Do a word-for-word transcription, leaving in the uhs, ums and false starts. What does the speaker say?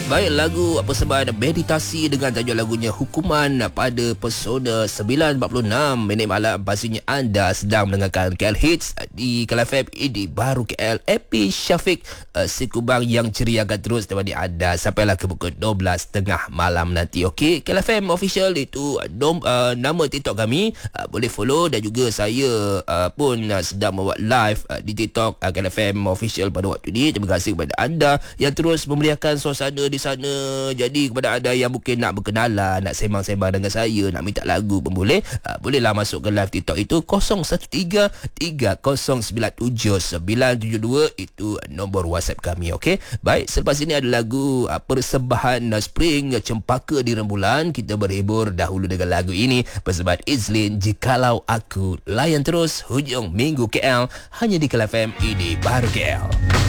Baik, lagu persembahan meditasi dengan tajuk lagunya Hukuman pada Pesona sembilan empat puluh enam minit malam. Pastinya anda sedang mendengarkan K L Hits di K L F M ini baru K L. Epi Syafiq, uh, si kubang yang ceria akan terus temani anda sampailah ke pukul dua belas tiga puluh malam nanti. Okey, K L F M Official itu uh, nom, uh, nama TikTok kami, uh, boleh follow. Dan juga saya uh, pun uh, sedang membuat live uh, di TikTok uh, K L F M Official pada waktu ini. Terima kasih kepada anda yang terus memeriahkan suasana di sana. Jadi kepada anda yang mungkin nak berkenalan, nak sembang-sembang dengan saya, nak minta lagu pun boleh, uh, bolehlah masuk ke live TikTok itu kosong satu tiga tiga kosong sembilan tujuh sembilan tujuh dua, itu nombor WhatsApp kami. Okey, baik, selepas ini ada lagu uh, persembahan uh, Spring Cempaka di Rembulan. Kita berhibur dahulu dengan lagu ini persembahan Izlin, Jikalau Aku. Layan terus hujung minggu K L hanya di K L F M ini baru K L.